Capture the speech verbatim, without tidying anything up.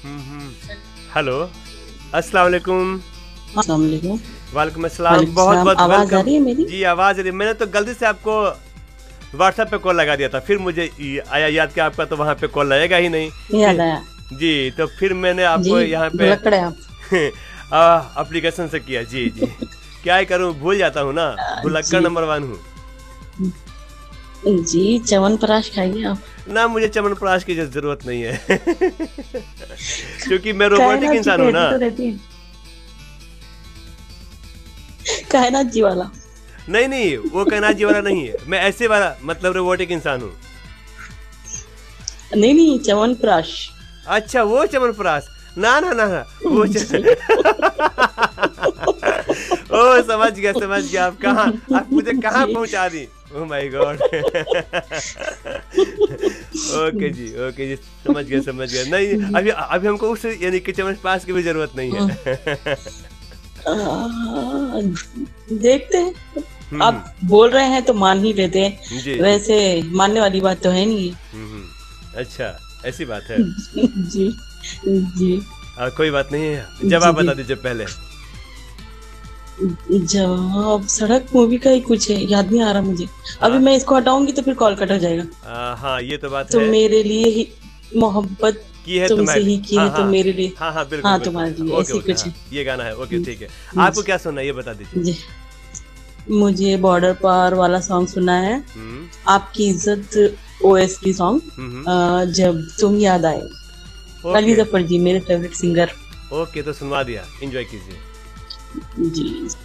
Hello, अस्सलाम वालेकुम। अस्सलाम वालेकुम। वालेकुम अस्सलाम। बहुत बहुत आवाज आ रही है मेरी? जी आवाज़ आ रही है। मैंने तो गलती से आपको व्हाट्सएप पे कॉल लगा दिया था, फिर मुझे आया याद कि आपका तो वहाँ पे कॉल लगेगा ही नहीं। याद आया जी, तो फिर मैंने आपको यहाँ पे एप्लीकेशन से किया। जी जी, क्या ही करूँ, भूल जाता हूँ ना, भुलक्कड़ नंबर वन हूँ जी। च्यवनप्राश खाइए आप। ना, मुझे च्यवनप्राश की जरूरत नहीं है क्योंकि मैं रोबोटिक इंसान हूँ ना। कायनात जी वाला? नहीं नहीं, वो कायनात जी वाला नहीं है, मैं ऐसे वाला मतलब रोबोटिक इंसान हूँ। नहीं नहीं, च्यवनप्राश। अच्छा, वो च्यवनप्राश। ना ना ना, ना वो ओ समझ गया समझ गया। आप कहाँ, आप मुझे कहाँ पहुँचा दी। Oh my God. Okay ji, okay जी, समझ गया समझ गया। नहीं, अभी अभी हमको उस यानी कि च्यवनप्राश की भी जरूरत नहीं है। देखते हैं, आप बोल रहे हैं तो मान ही लेते हैं। जी, वैसे जी। मानने वाली बात तो है नहीं है। अच्छा, ऐसी बात है। जी जी। आ, कोई बात नहीं है, जवाब बता दीजिए पहले। जवाब सड़क मूवी का ही कुछ है, याद नहीं आ रहा मुझे। हाँ? अभी मैं इसको हटाऊंगी तो फिर कॉल कट हो जाएगा। आ, हाँ ये तो बात तो है। मेरे लिए ही मोहब्बत की है तुमसे ही की है, तो मेरे लिए। हाँ हाँ बिल्कुल, हाँ तुम्हारे लिए ऐसी कुछ है। ये गाना है। ओके ठीक है, आपको क्या सुनना है ये बता दीजिए। मुझे बॉर्डर पार वाला सॉन्ग सुना है, आपकी इज्जत ओएसटी सॉन्ग, जब तुम याद आए। अली जफर जी मेरे फेवरेट सिंगर। ओके, तो सुनवा दिया, एंजॉय कीजिए। जी।